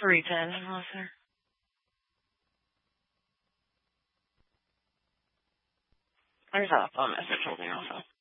310, listener. There's a phone message holding also.